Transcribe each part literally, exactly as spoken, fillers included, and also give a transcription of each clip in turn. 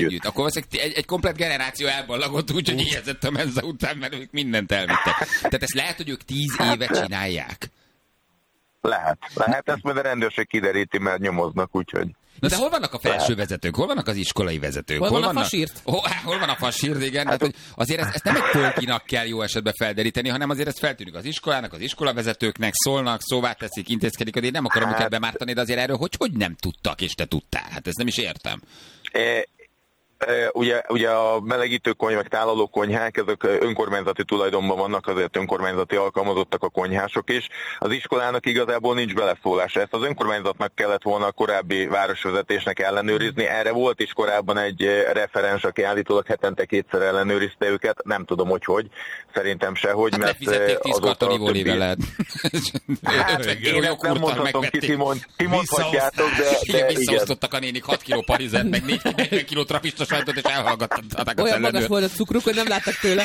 együtt. Akkor egy, egy komplet generáció elballagott, úgyhogy éhezett a menza után, mert ők mindent elvittek. Tehát ezt lehet, hogy ők tíz éve csinálják? Lehet. Lehet, ezt majd a rendőrség kideríti, mert nyomoznak, úgyhogy... Na de hol vannak a felső vezetők? Hol vannak az iskolai vezetők? Hol, hol van vannak... a fasírt? Hol, hol van a fasírt, igen. Hát, hogy azért ezt, ezt nem egy tölkinak kell jó esetben felderíteni, hanem azért ez feltűnik az iskolának, az iskolavezetőknek, szólnak, szóvá teszik, intézkedik, hogy én nem akarom hát... őket bemártani, de azért erről hogy, hogy nem tudtak, és te tudtál? Hát ezt nem is értem. É... Ugye, ugye a melegítő konyhák, meg tálaló konyhák, ezek önkormányzati tulajdonban vannak, azért önkormányzati alkalmazottak a konyhások is. Az iskolának igazából nincs beleszólása. Ezt az önkormányzatnak kellett volna a korábbi városvezetésnek ellenőrizni. Erre volt is korábban egy referens, aki állítólag hetente kétszer ellenőrizte őket. Nem tudom, hogy hogy. Szerintem sehogy. Hát lefizették tíz karton ivólével lehet. Hát én ezt nem mondhatom ki, ti mondhatjátok, de, de visszaosztottak a nénik hat kiló parizet, meg négy kiló trapista sajtot, és elhallgattatták a olyan magas volt a cukruk, hogy nem láttak tőle.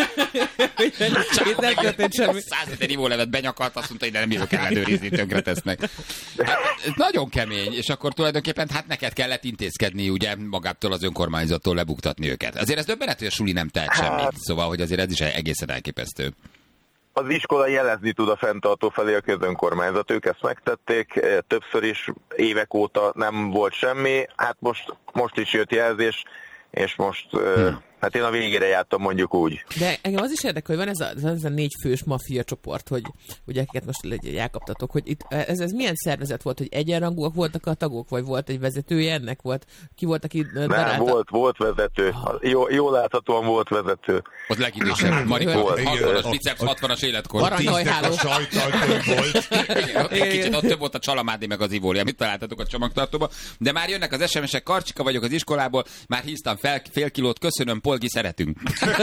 Itt nem történt semmi. Száz liter ivólevet benyakalt, azt mondta, hogy nem bírok ellenőrizni, tönkre tesznek. Ez nagyon kemény, és akkor tulajdonképpen hát neked kellett intézkedni, ugye, magától az önkormányzattól lebuktatni őket. Azért ez döbbenet, hogy a suli nem tehet semmit. Hát, szóval, hogy azért ez is egészen elképesztő. Az iskola jelezni tud a fenntartó felé, a közönkormányzat. Ők ezt megtették, többször is, évek óta nem volt semmi. Hát most, most is jött jelzés, és most... Hmm. Hát én a végére jártam, mondjuk úgy. De engem az is érdekel, hogy van ez a, ez a négy fős maffia csoport, hogy ugye akiket most elkaptatok, hogy itt, ez, ez milyen szervezet volt, hogy egyenrangúak voltak a tagok, vagy volt egy vezetője ennek? Volt, ki volt, aki darálta? Nem, volt, volt vezető. Ah. Jó, jól láthatóan volt vezető. Az legidősebb. Marika, hatvanas biceps, hatvanas életkor. Aranyhajháló. Kicsit ott több volt a csalamádi meg az ivóli, amit találtatok a csomagtartóba. De már jönnek az es em esek, Karcsika vagyok az iskolából, már híztam fel fél kilót, köszönöm, Polgi, szeretünk.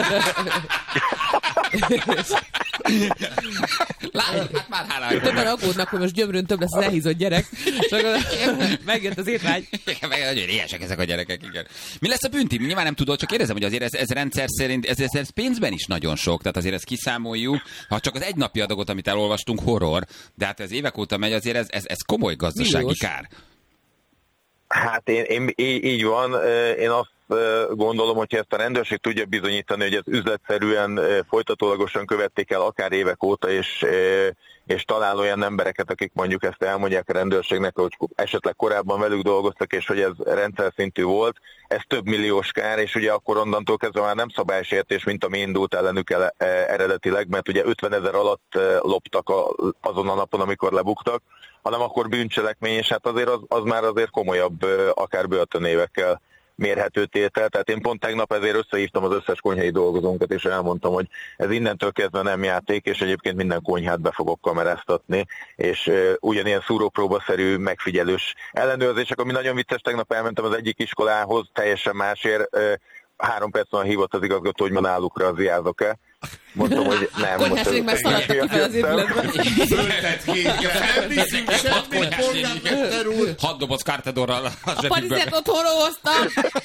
Lát, hát már hála. Többen aggódnak, hogy most Gyömrőn több lesz az elhízott gyerek. És akkor megjött az étvágy. Nagyon éhesek ezek a gyerekek, igen. Mi lesz a bünti? Nyilván nem tudod, csak érezem, hogy azért ez, ez rendszer szerint, ez, ez, ez pénzben is nagyon sok, tehát azért ezt kiszámoljuk. Ha csak az egy napi adagot, amit elolvastunk, horror, de hát ez évek óta megy, azért ez, ez, ez komoly gazdasági Milliós. Kár. Hát én, én, így van, én azt gondolom, hogyha ezt a rendőrség tudja bizonyítani, hogy ez üzletszerűen, folytatólagosan követték el akár évek óta, és, és talál olyan embereket, akik mondjuk ezt elmondják a rendőrségnek, hogy esetleg korábban velük dolgoztak, és hogy ez rendszer szintű volt, ez több milliós kár, és ugye akkor onnantól kezdve már nem szabálysértés, mint ami indult ellenük el, eredetileg, mert ugye ötvenezer alatt loptak a, azon a napon, amikor lebuktak, hanem akkor bűncselekmény, és hát azért az, az már azért komolyabb, akár börtönévekkel mérhető tétel. Tehát én pont tegnap ezért összehívtam az összes konyhai dolgozónkat, és elmondtam, hogy ez innentől kezdve nem játék, és egyébként minden konyhát be fogok kameráztatni, és uh, ugyanilyen szúrópróbaszerű, megfigyelős ellenőrzések, ami nagyon vicces, tegnap elmentem az egyik iskolához, teljesen másért, uh, három perc van hívott az igazgató, hogy ma náluk razziázok-e. Mondtam, hogy nem. Konyháség már szaladtak ki fel az épületben. Föltett ki, nem viszik semmit, polgármester úr. Hat doboz kártedorral. A parizet otthonról hoztam.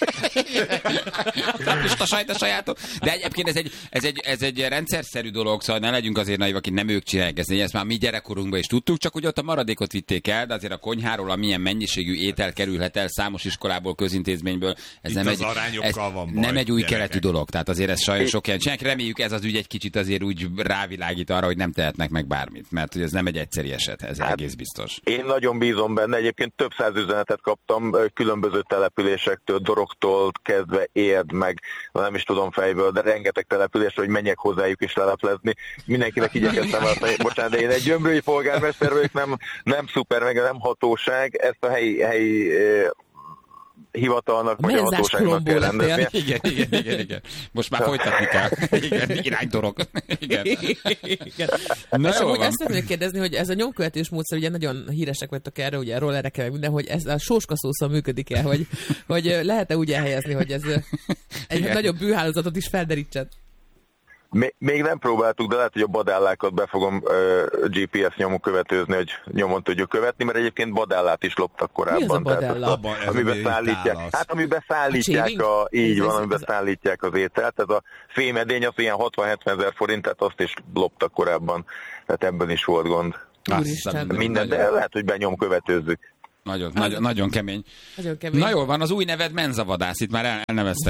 Most a sajt a sajátot. De egyébként ez egy, ez, egy, ez egy rendszerszerű dolog, szóval ne legyünk azért naivak, akik nem ők csinálják ezt. Ezt már mi gyerekkorunkban is tudtuk, csak hogy ott a maradékot vitték el, de azért a konyháról, amilyen mennyiségű étel kerülhet el számos iskolából, közintézményből. Ez nem egy, ez nem egy új keletű dolog. Tehát azért ez sajnos sok ilyen csinálják. Reméljük ez az ügy egy kicsit azért úgy rávilágít arra, hogy nem tehetnek meg bármit, mert hogy ez nem egy egyszeri eset, ez hát egész biztos. Én nagyon bízom benne, egyébként több száz üzenetet kaptam különböző településektől, Doroktól kezdve Érd, meg nem is tudom fejből, de rengeteg településre, hogy menjek hozzájuk is leleplezni. Mindenkinek igyekeztem azt, hogy bocsánat, de én egy gyömrői polgármester vagyok, nem, nem szuper, meg nem hatóság, ezt a helyi, helyi hivatalnak, vagy a hatóságnak kell rendeznie. Igen, igen, igen, igen. Most már folytatni kell. Igen, iránytorok. Igen. Igen. Na, és amúgy ezt szeretném kérdezni, hogy ez a nyomkövetés módszer, ugye nagyon híresek vagytok erre, ugye rollerekkel meg minden, hogy ez a sóskaszószal működik-e, hogy, hogy lehet-e úgy elhelyezni, hogy ez egy igen. nagyobb bűhálózatot is felderítsen? Még nem próbáltuk, de lehet, hogy a badállákat be fogom uh, gé pé es nyomon követőzni, hogy nyomon tudjuk követni, mert egyébként badállát is loptak korábban. Mi ez a badállá? Tehát, amiben szállítják, hát amiben szállítják, a, a, így van, amiben szállítják az ételt. Ez a fémedény az ilyen hatvan-hetven ezer forint, tehát azt is loptak korábban. Tehát ebben is volt gond. Úristen. Minden, de lehet, hogy benyom követőzzük. Nagyon, nagyon, nagyon kemény. Nagyon kemény. Na jól van, az új neved Menzavadász, itt már el, elneveztek.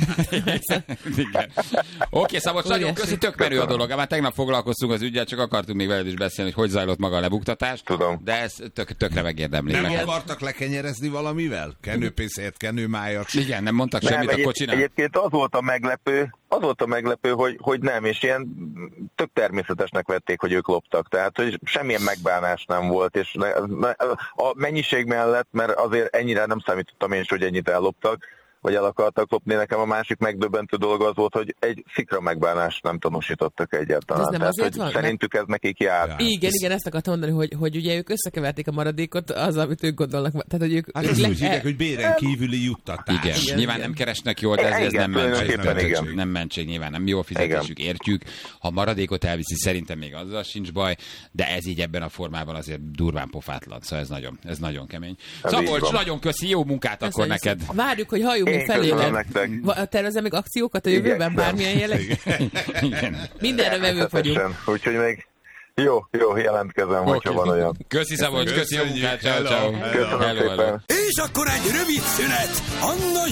Oké, Szabolcs, nagyon köszi, tök merő a dolog. Már tegnap foglalkoztunk az ügyel, csak akartunk még veled is beszélni, hogy hogy zajlott maga a lebuktatás. Tudom. De ez tök, tökre megérdemli. Nem meg. akartak lekenyerezni valamivel? Kenőpénzért, kenőmájat? Igen, nem mondtak Nem, semmit egy, a kocsinak? Egyébként az volt a meglepő, az volt a meglepő, hogy, hogy nem, és ilyen tök természetesnek vették, hogy ők loptak. Tehát, hogy semmilyen megbánás nem volt, és ne, ne, a mennyiség mellett, mert azért ennyire nem számítottam én is, hogy ennyit elloptak, vagy el akartak lopni. Nekem a másik megdöbbentő dolog az volt, hogy egy szikra megbánást nem tanúsítottak egyáltalán. Ez nem Tehát, azért van? szerintük ez nekik jár. Ja. Igen, igen, ezt akartam mondani, hogy, hogy ugye ők összekeverték a maradékot az, amit ők gondolnak. Tehát, hogy ők, Hát ők ezt le... úgy hívják, hogy béren kívüli juttatás. Igen. Igen, Nyilván igen. nem keresnek jól, de ez, ez Igen, nem mentség. tulajdonképpen Nem, igen. nem mentség, nyilván nem jó fizetésük, értjük. Ha maradékot elviszi, szerintem még azzal sincs baj, de ez így ebben a formában azért durván pofátlan. Szóval ez nagyon, ez nagyon kemény. Ez így Szabolcs, van. nagyon köszi, jó munkát akkor Köszönjük neked. szépen. Várjuk, hogy halljunk még Én köszönöm felé. nektek. Tervezem még akciókat a jövőben, Igyekszem. bármilyen jelleg? Igen. Mindenre vevők vagyunk. Természetesen. Úgyhogy még jó, jó, jelentkezem, hogyha van olyan. Köszi Szabolcs, köszi, jó munkát, ciao, ciao. Köszönöm Hello, hello. szépen. És akkor egy rövid szünet, Anna